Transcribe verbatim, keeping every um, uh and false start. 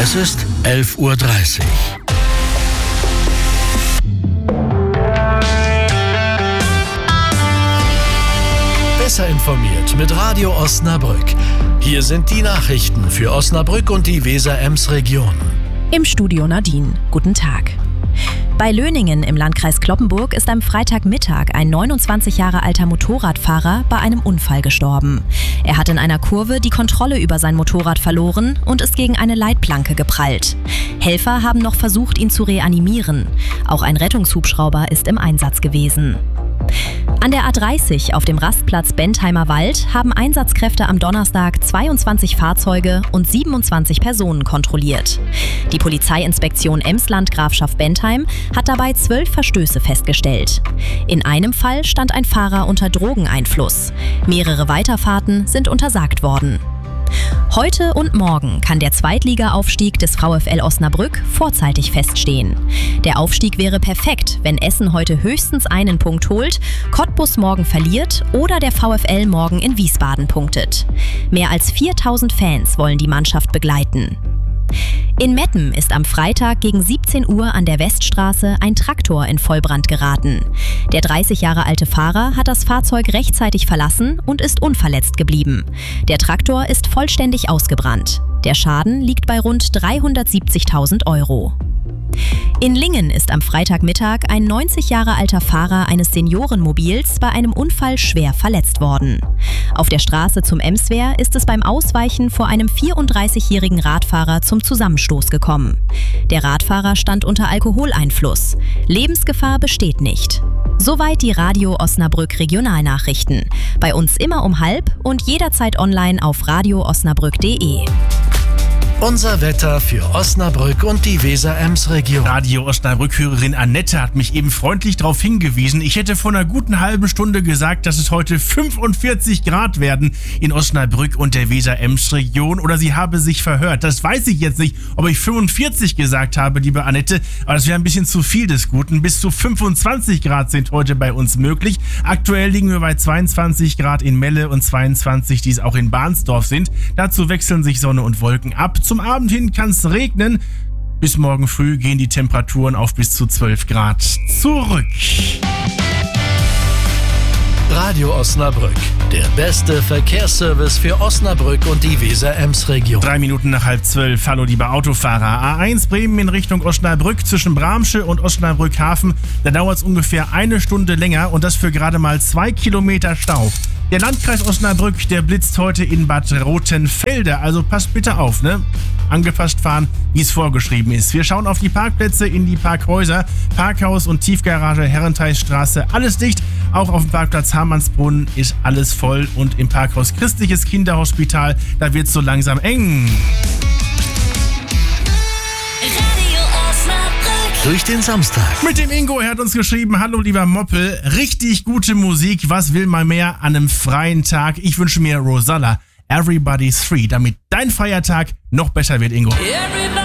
Es ist elf Uhr dreißig. Besser informiert mit Radio Osnabrück. Hier sind die Nachrichten für Osnabrück und die Weser-Ems-Region. Im Studio Nadine. Guten Tag. Bei Löningen im Landkreis Cloppenburg ist am Freitagmittag ein neunundzwanzig Jahre alter Motorradfahrer bei einem Unfall gestorben. Er hat in einer Kurve die Kontrolle über sein Motorrad verloren und ist gegen eine Leitplanke geprallt. Helfer haben noch versucht, ihn zu reanimieren. Auch ein Rettungshubschrauber ist im Einsatz gewesen. An der A dreißig auf dem Rastplatz Bentheimer Wald haben Einsatzkräfte am Donnerstag zweiundzwanzig Fahrzeuge und siebenundzwanzig Personen kontrolliert. Die Polizeiinspektion Emsland-Grafschaft Bentheim hat dabei zwölf Verstöße festgestellt. In einem Fall stand ein Fahrer unter Drogeneinfluss. Mehrere Weiterfahrten sind untersagt worden. Heute und morgen kann der Zweitliga-Aufstieg des VfL Osnabrück vorzeitig feststehen. Der Aufstieg wäre perfekt, wenn Essen heute höchstens einen Punkt holt, Cottbus morgen verliert oder der VfL morgen in Wiesbaden punktet. Mehr als viertausend Fans wollen die Mannschaft begleiten. In Metten ist am Freitag gegen siebzehn Uhr an der Weststraße ein Traktor in Vollbrand geraten. Der dreißig Jahre alte Fahrer hat das Fahrzeug rechtzeitig verlassen und ist unverletzt geblieben. Der Traktor ist vollständig ausgebrannt. Der Schaden liegt bei rund dreihundertsiebzigtausend Euro. In Lingen ist am Freitagmittag ein neunzig Jahre alter Fahrer eines Seniorenmobils bei einem Unfall schwer verletzt worden. Auf der Straße zum Emswehr ist es beim Ausweichen vor einem vierunddreißigjährigen Radfahrer zum Zusammenstoß gekommen. Der Radfahrer stand unter Alkoholeinfluss. Lebensgefahr besteht nicht. Soweit die Radio Osnabrück Regionalnachrichten. Bei uns immer um halb und jederzeit online auf radio osnabrück punkt de. Unser Wetter für Osnabrück und die Weser-Ems-Region. Radio Osnabrück-Hörerin Annette hat mich eben freundlich darauf hingewiesen, ich hätte vor einer guten halben Stunde gesagt, dass es heute fünfundvierzig Grad werden in Osnabrück und der Weser-Ems-Region, oder sie habe sich verhört. Das weiß ich jetzt nicht, ob ich fünfundvierzig gesagt habe, liebe Annette, aber das wäre ein bisschen zu viel des Guten. Bis zu fünfundzwanzig Grad sind heute bei uns möglich. Aktuell liegen wir bei zweiundzwanzig Grad in Melle und zweiundzwanzig, die es auch in Bahnsdorf sind. Dazu wechseln sich Sonne und Wolken ab. Zum Abend hin kann es regnen. Bis morgen früh gehen die Temperaturen auf bis zu zwölf Grad zurück. Radio Osnabrück, der beste Verkehrsservice für Osnabrück und die Weser-Ems-Region. Drei Minuten nach halb zwölf. Hallo, liebe Autofahrer. A eins Bremen in Richtung Osnabrück zwischen Bramsche und Osnabrück-Hafen. Da dauert es ungefähr eine Stunde länger und das für gerade mal zwei Kilometer Stau. Der Landkreis Osnabrück, der blitzt heute in Bad Rothenfelde. Also passt bitte auf, ne? Angepasst fahren, wie es vorgeschrieben ist. Wir schauen auf die Parkplätze, in die Parkhäuser, Parkhaus und Tiefgarage Herrentheisstraße. Alles dicht. Auch auf dem Parkplatz Hamannsbrunn ist alles voll. Und im Parkhaus Christliches Kinderhospital, da wird es so langsam eng. Durch den Samstag. Mit dem Ingo, er hat uns geschrieben, hallo lieber Moppel, richtig gute Musik, was will man mehr an einem freien Tag? Ich wünsche mir Rosalla, Everybody's Free, damit dein Feiertag noch besser wird, Ingo.